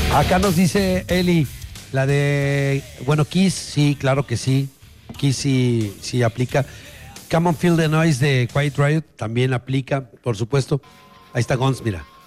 Acá nos dice Eli, la de, bueno, Kiss, sí, claro que sí. Kiss sí aplica. Come on Feel the Noise de Quiet Riot también aplica, por supuesto. Ahí está Guns, mira.